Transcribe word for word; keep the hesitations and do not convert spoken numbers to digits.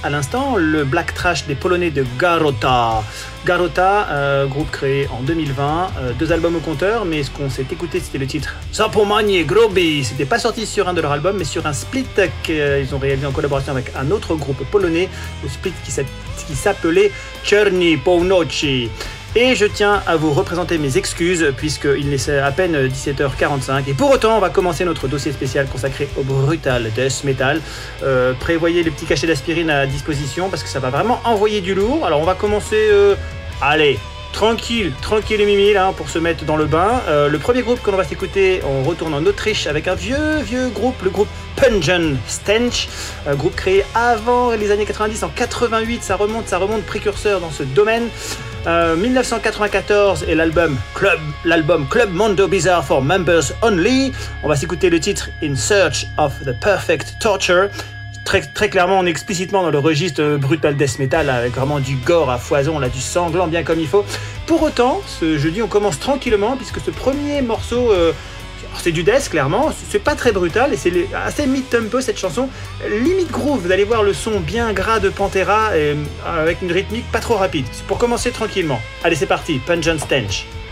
à l'instant le black trash des Polonais de Garota. Garota, euh, groupe créé en deux mille vingt, euh, deux albums au compteur, mais ce qu'on s'est écouté c'était le titre Zapomanie Grobi. C'était pas sorti sur un de leurs albums, mais sur un split qu'ils ont réalisé en collaboration avec un autre groupe polonais, le split qui s'appelait Czerni Północy. Et je tiens à vous représenter mes excuses puisqu'il est à peine dix-sept heures quarante-cinq. Et pour autant, on va commencer notre dossier spécial consacré au brutal death metal. Euh, prévoyez les petits cachets d'aspirine à disposition parce que ça va vraiment envoyer du lourd. Alors on va commencer... Euh, allez, tranquille, tranquille et mimi là, pour se mettre dans le bain. Euh, le premier groupe que l'on va s'écouter, on retourne en Autriche avec un vieux, vieux groupe, le groupe Pungent Stench, un groupe créé avant les années quatre-vingt-dix, en quatre-vingt-huit, ça remonte, ça remonte précurseur dans ce domaine. Euh, dix-neuf cent quatre-vingt-quatorze et l'album Club, l'album Club Mondo Bizarre for Members Only. On va s'écouter le titre In Search of the Perfect Torture. Très, très clairement, on est explicitement dans le registre brutal death metal, avec vraiment du gore à foison, là, du sanglant bien comme il faut. Pour autant, ce jeudi, on commence tranquillement, puisque ce premier morceau, euh, c'est du death, clairement, c'est pas très brutal, et c'est assez mid-tempo cette chanson, limite groove, vous allez voir le son bien gras de Pantera, et, avec une rythmique pas trop rapide. C'est pour commencer tranquillement. Allez, c'est parti, Pungent Stench.